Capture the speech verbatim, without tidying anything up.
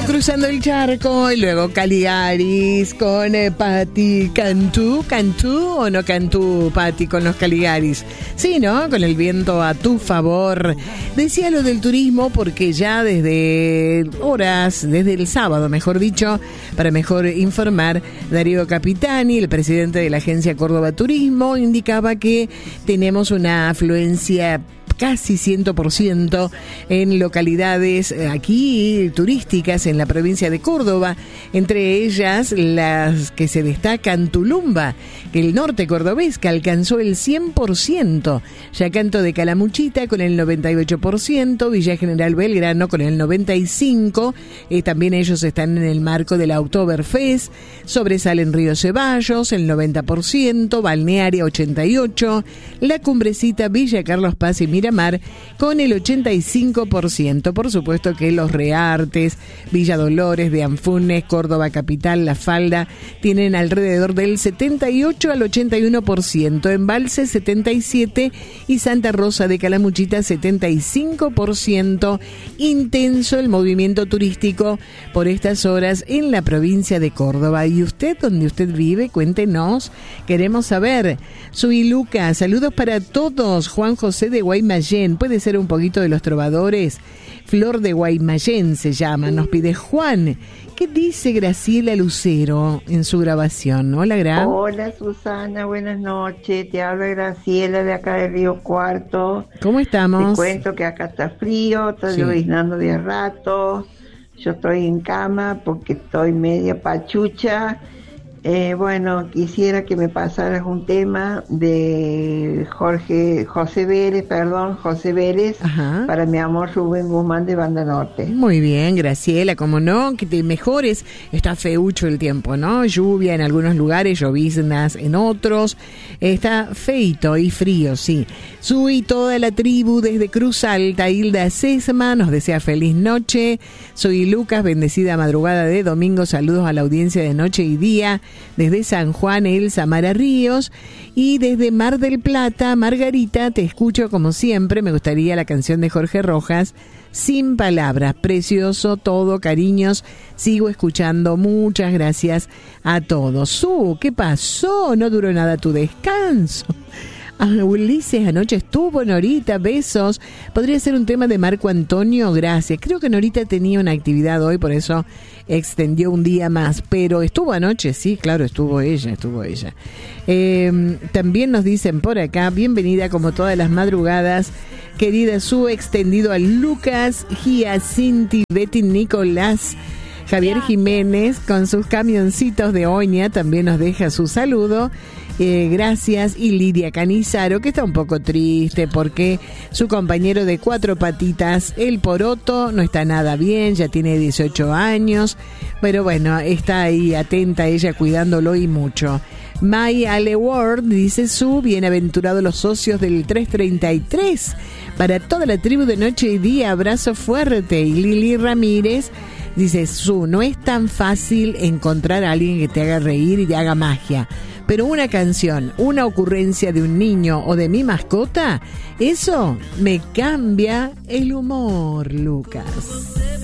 cruzando el charco y luego Caligaris con eh, Patti Cantú. ¿Cantú o no Cantú, Patti, con los Caligaris? Sí, ¿no? Con el viento a tu favor. Decía lo del turismo porque ya desde horas, desde el sábado, mejor dicho, para mejor informar, Darío Capitani, el presidente de la agencia Córdoba Turismo, indicaba que tenemos una afluencia casi cien por ciento en localidades aquí turísticas en la provincia de Córdoba, entre ellas las que se destacan Tulumba, que el norte cordobés, que alcanzó el cien por ciento, Yacanto de Calamuchita con el noventa y ocho por ciento, Villa General Belgrano con el noventa y cinco por ciento, eh, también ellos están en el marco de la Oktoberfest, sobresalen Río Ceballos el noventa por ciento, Balnearia ochenta y ocho por ciento, La Cumbrecita, Villa Carlos Paz y Miramar con el ochenta y cinco por ciento. Por supuesto que los Reartes, Villa Dolores, de Anfunes, Córdoba Capital, La Falda tienen alrededor del setenta y ocho al ochenta y uno por ciento, Embalse setenta y siete por ciento y Santa Rosa de Calamuchita setenta y cinco por ciento. Intenso el movimiento turístico por estas horas en la provincia de Córdoba. ¿Y usted, donde usted vive? Cuéntenos, queremos saber. Soy Lucas, saludos para todos. Juan José de Guaymallén, puede ser un poquito de los trovadores. Flor de Guaymallén se llama, nos pide Juan. ¿Qué dice Graciela Lucero en su grabación? Hola, Gra. Hola, Susana, buenas noches. Te habla Graciela de acá de Río Cuarto. ¿Cómo estamos? Te cuento que acá está frío, está Sí. lloviznando de rato. Yo estoy en cama porque estoy media pachucha. Eh, bueno, quisiera que me pasaras un tema de Jorge, José Vélez, perdón, José Vélez, Ajá. para mi amor Rubén Guzmán de Banda Norte. Muy bien, Graciela, como no, que te mejores. Está feucho el tiempo, ¿no? Lluvia en algunos lugares, lloviznas en otros. Está feito y frío, sí. Su y toda la tribu desde Cruz Alta, Hilda Sesma, nos desea feliz noche. Soy Lucas, bendecida madrugada de domingo. Saludos a la audiencia de noche y día. Desde San Juan, Elsa Mara Ríos. Y desde Mar del Plata, Margarita, te escucho como siempre. Me gustaría la canción de Jorge Rojas, Sin Palabras. Precioso todo, cariños. Sigo escuchando. Muchas gracias a todos. Su, ¿qué pasó? No duró nada tu descanso. Ah, Ulises, anoche estuvo. Norita, besos. Podría ser un tema de Marco Antonio, gracias. Creo que Norita tenía una actividad hoy, por eso extendió un día más, pero estuvo anoche, sí, claro, estuvo ella, estuvo ella. Eh, también nos dicen por acá, bienvenida como todas las madrugadas, querida Su, extendido a Lucas, Giacinti, Betty, Nicolás, Javier Jiménez con sus camioncitos de Oña, también nos deja su saludo. Eh, gracias. Y Lidia Canizaro, que está un poco triste porque su compañero de cuatro patitas, el Poroto, no está nada bien, ya tiene dieciocho años, pero bueno, está ahí atenta ella cuidándolo y mucho. May Ale Ward dice Su, bienaventurados los socios del trescientos treinta y tres, para toda la tribu de noche y día, abrazo fuerte. Y Lili Ramírez dice Su, no es tan fácil encontrar a alguien que te haga reír y te haga magia, pero una canción, una ocurrencia de un niño o de mi mascota, eso me cambia el humor, Lucas.